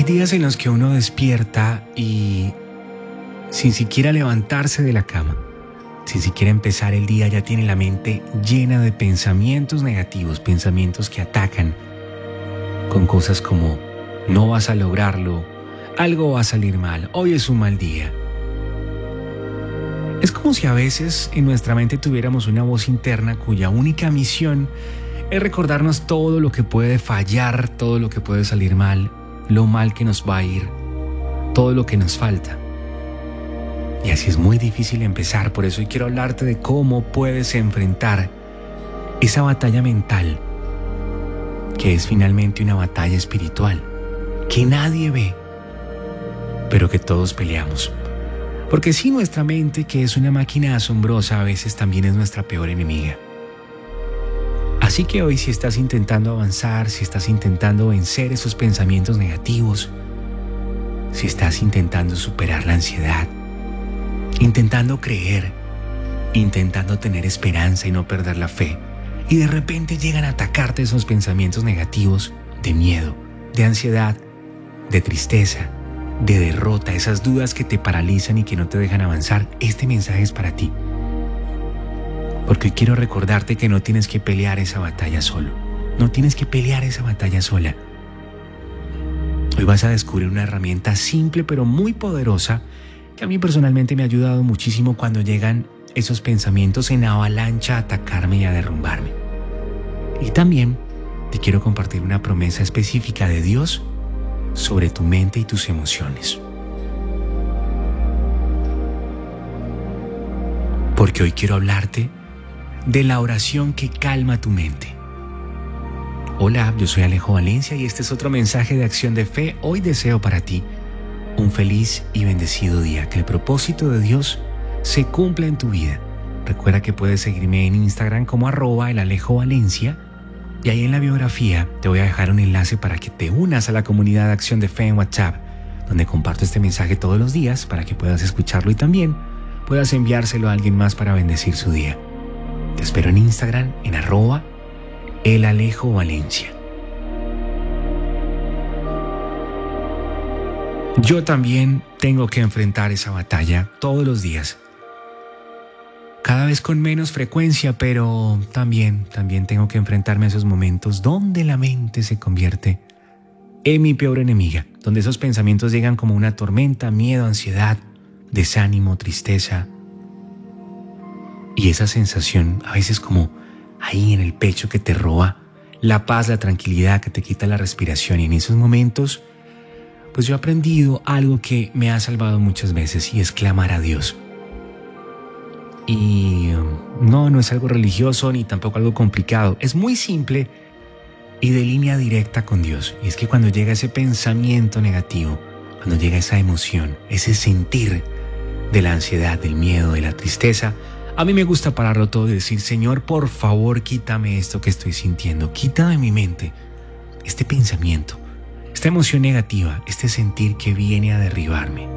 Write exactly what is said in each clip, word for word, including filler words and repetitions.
días en los que uno despierta y sin siquiera levantarse de la cama, sin siquiera empezar el día, ya tiene la mente llena de pensamientos negativos, pensamientos que atacan con cosas como no vas a lograrlo, algo va a salir mal, hoy es un mal día. Es como si a veces en nuestra mente tuviéramos una voz interna cuya única misión es recordarnos todo lo que puede fallar, todo lo que puede salir mal, lo mal que nos va a ir, todo lo que nos falta. Y así es muy difícil empezar, por eso hoy quiero hablarte de cómo puedes enfrentar esa batalla mental, que es finalmente una batalla espiritual, que nadie ve, pero que todos peleamos. Porque sí, nuestra mente, que es una máquina asombrosa, a veces también es nuestra peor enemiga. Así que hoy, si estás intentando avanzar, si estás intentando vencer esos pensamientos negativos, si estás intentando superar la ansiedad, intentando creer, intentando tener esperanza y no perder la fe, y de repente llegan a atacarte esos pensamientos negativos de miedo, de ansiedad, de tristeza, de derrota, esas dudas que te paralizan y que no te dejan avanzar, este mensaje es para ti. Porque hoy quiero recordarte que no tienes que pelear esa batalla solo. No tienes que pelear esa batalla sola. Hoy vas a descubrir una herramienta simple pero muy poderosa que a mí personalmente me ha ayudado muchísimo cuando llegan esos pensamientos en avalancha a atacarme y a derrumbarme. Y también te quiero compartir una promesa específica de Dios sobre tu mente y tus emociones. Porque hoy quiero hablarte de la oración que calma tu mente. Hola, yo soy Alejo Valencia y este es otro mensaje de acción de fe. Hoy deseo para ti un feliz y bendecido día, que el propósito de Dios se cumpla en tu vida. Recuerda que puedes seguirme en Instagram como arroba el Alejo Valencia, y ahí en la biografía te voy a dejar un enlace para que te unas a la comunidad de acción de fe en WhatsApp, donde comparto este mensaje todos los días para que puedas escucharlo y también puedas enviárselo a alguien más para bendecir su día. Te espero en Instagram en arroba el Alejo Valencia. Yo también tengo que enfrentar esa batalla todos los días. Cada vez con menos frecuencia, pero también, también tengo que enfrentarme a esos momentos donde la mente se convierte en mi peor enemiga, donde esos pensamientos llegan como una tormenta, miedo, ansiedad, desánimo, tristeza. Y esa sensación a veces como ahí en el pecho que te roba la paz, la tranquilidad, que te quita la respiración. Y en esos momentos, pues yo he aprendido algo que me ha salvado muchas veces y es clamar a Dios. Y no, no es algo religioso ni tampoco algo complicado. Es muy simple y de línea directa con Dios. Y es que cuando llega ese pensamiento negativo, cuando llega esa emoción, ese sentir de la ansiedad, del miedo, de la tristeza, a mí me gusta pararlo todo y decir: Señor, por favor, quítame esto que estoy sintiendo. Quita de mi mente este pensamiento, esta emoción negativa, este sentir que viene a derribarme.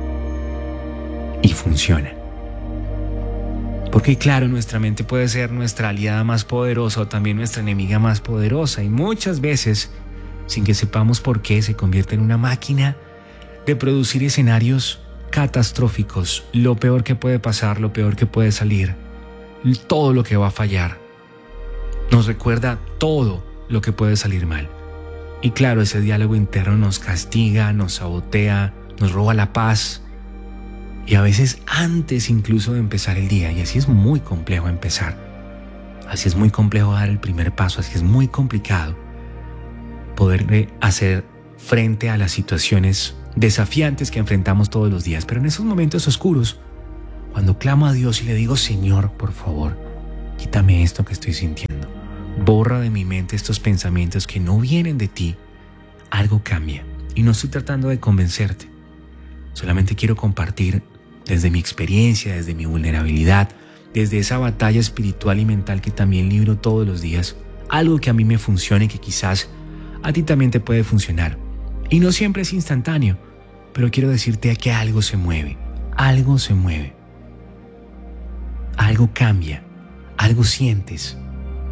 Y funciona. Porque claro, nuestra mente puede ser nuestra aliada más poderosa o también nuestra enemiga más poderosa. Y muchas veces, sin que sepamos por qué, se convierte en una máquina de producir escenarios catastróficos, lo peor que puede pasar, lo peor que puede salir, todo lo que va a fallar. Nos recuerda todo lo que puede salir mal. Y claro, ese diálogo interno nos castiga, nos sabotea, nos roba la paz. Y a veces antes incluso de empezar el día. Y así es muy complejo empezar. Así es muy complejo dar el primer paso. Así es muy complicado poder hacer frente a las situaciones desafiantes que enfrentamos todos los días. Pero en esos momentos oscuros, cuando clamo a Dios y le digo: Señor, por favor, quítame esto que estoy sintiendo, borra de mi mente estos pensamientos que no vienen de ti, algo cambia. Y no estoy tratando de convencerte, solamente quiero compartir desde mi experiencia, desde mi vulnerabilidad, desde esa batalla espiritual y mental que también libro todos los días, algo que a mí me funcione y que quizás a ti también te puede funcionar. Y no siempre es instantáneo, pero quiero decirte que algo se mueve, algo se mueve, algo cambia, algo sientes.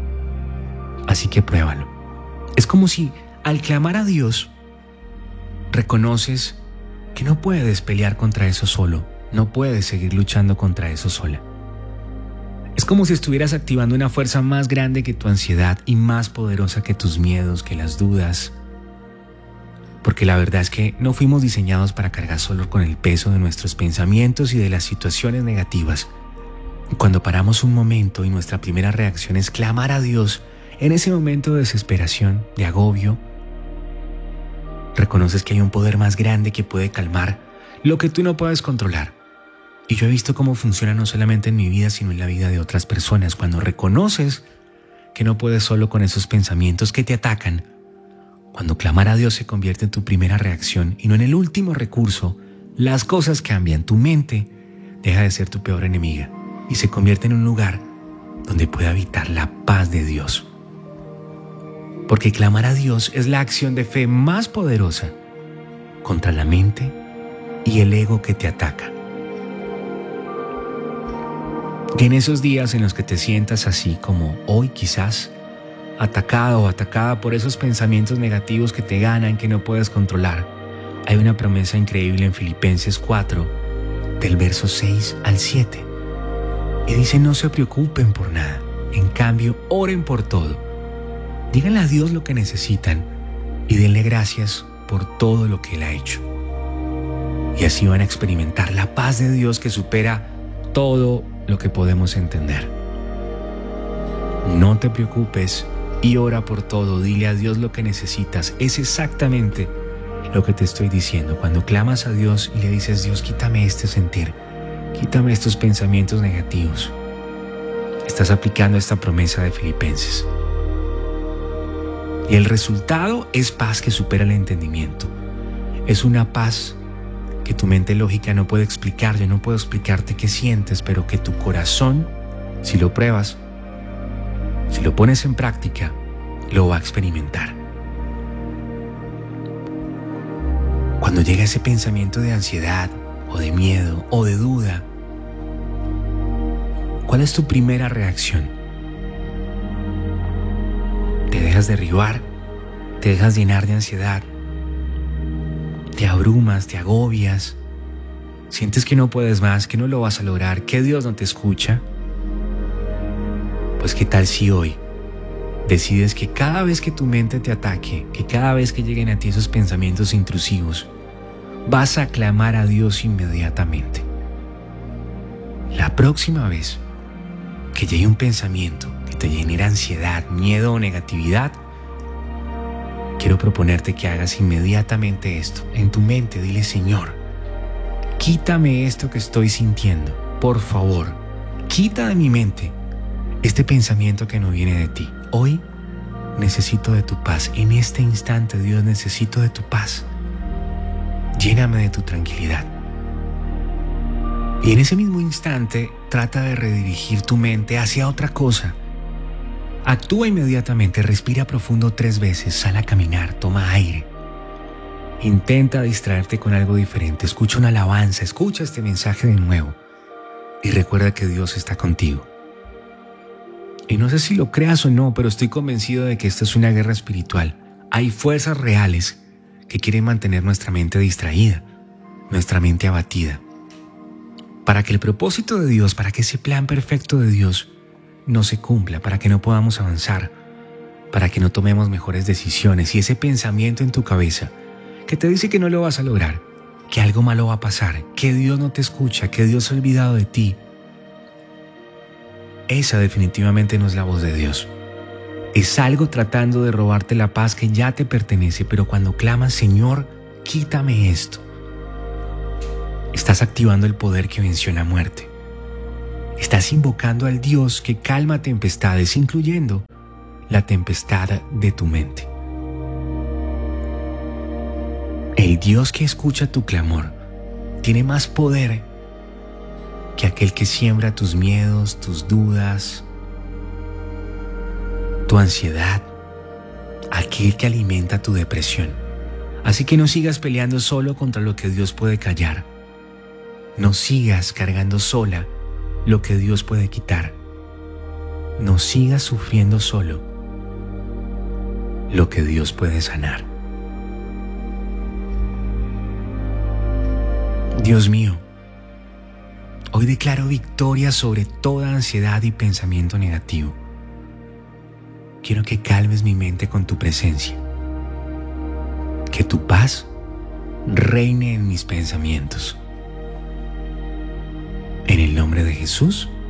Así que pruébalo. Es como si al clamar a Dios reconoces que no puedes pelear contra eso solo, no puedes seguir luchando contra eso sola. Es como si estuvieras activando una fuerza más grande que tu ansiedad y más poderosa que tus miedos, que las dudas. Porque la verdad es que no fuimos diseñados para cargar solo con el peso de nuestros pensamientos y de las situaciones negativas. Y cuando paramos un momento y nuestra primera reacción es clamar a Dios, en ese momento de desesperación, de agobio, reconoces que hay un poder más grande que puede calmar lo que tú no puedes controlar. Y yo he visto cómo funciona no solamente en mi vida, sino en la vida de otras personas. Cuando reconoces que no puedes solo con esos pensamientos que te atacan, cuando clamar a Dios se convierte en tu primera reacción y no en el último recurso, las cosas cambian. Tu mente deja de ser tu peor enemiga y se convierte en un lugar donde puede habitar la paz de Dios. Porque clamar a Dios es la acción de fe más poderosa contra la mente y el ego que te ataca. Y en esos días en los que te sientas así como hoy quizás, atacado o atacada por esos pensamientos negativos que te ganan, que no puedes controlar, hay una promesa increíble en Filipenses cuatro, del verso seis al siete. Y dice: no se preocupen por nada, en cambio oren por todo. Díganle a Dios lo que necesitan y denle gracias por todo lo que Él ha hecho. Y así van a experimentar la paz de Dios que supera todo lo que podemos entender. No te preocupes y ora por todo. Dile a Dios lo que necesitas. Es exactamente lo que te estoy diciendo. Cuando clamas a Dios y le dices: Dios, quítame este sentir, quítame estos pensamientos negativos, estás aplicando esta promesa de Filipenses. Y el resultado es paz que supera el entendimiento. Es una paz que tu mente lógica no puede explicar. Yo no puedo explicarte qué sientes, pero que tu corazón, si lo pruebas, si lo pones en práctica, lo va a experimentar. Cuando llega ese pensamiento de ansiedad, o de miedo, o de duda, ¿cuál es tu primera reacción? ¿Te dejas derribar? ¿Te dejas llenar de ansiedad? ¿Te abrumas? ¿Te agobias? ¿Sientes que no puedes más, que no lo vas a lograr, que Dios no te escucha? Pues ¿qué tal si hoy decides que cada vez que tu mente te ataque, que cada vez que lleguen a ti esos pensamientos intrusivos, vas a clamar a Dios inmediatamente? La próxima vez que llegue un pensamiento que te genere ansiedad, miedo o negatividad, quiero proponerte que hagas inmediatamente esto. En tu mente dile: Señor, quítame esto que estoy sintiendo. Por favor, quita de mi mente este pensamiento que no viene de ti. Hoy necesito de tu paz. En este instante, Dios, necesito de tu paz. Lléname de tu tranquilidad. Y en ese mismo instante, trata de redirigir tu mente hacia otra cosa. Actúa inmediatamente, respira profundo tres veces, sal a caminar, toma aire. Intenta distraerte con algo diferente, escucha una alabanza, escucha este mensaje de nuevo y recuerda que Dios está contigo. Y no sé si lo creas o no, pero estoy convencido de que esta es una guerra espiritual. Hay fuerzas reales que quieren mantener nuestra mente distraída, nuestra mente abatida, para que el propósito de Dios, para que ese plan perfecto de Dios no se cumpla, para que no podamos avanzar, para que no tomemos mejores decisiones. Y ese pensamiento en tu cabeza que te dice que no lo vas a lograr, que algo malo va a pasar, que Dios no te escucha, que Dios se ha olvidado de ti, esa definitivamente no es la voz de Dios. Es algo tratando de robarte la paz que ya te pertenece, pero cuando clamas: Señor, quítame esto, estás activando el poder que venció la muerte. Estás invocando al Dios que calma tempestades, incluyendo la tempestad de tu mente. El Dios que escucha tu clamor tiene más poder que aquel que siembra tus miedos, tus dudas, tu ansiedad, aquel que alimenta tu depresión. Así que no sigas peleando solo contra lo que Dios puede callar. No sigas cargando sola lo que Dios puede quitar. No sigas sufriendo solo lo que Dios puede sanar. Dios mío, hoy declaro victoria sobre toda ansiedad y pensamiento negativo. Quiero que calmes mi mente con tu presencia. Que tu paz reine en mis pensamientos. En el nombre de Jesús.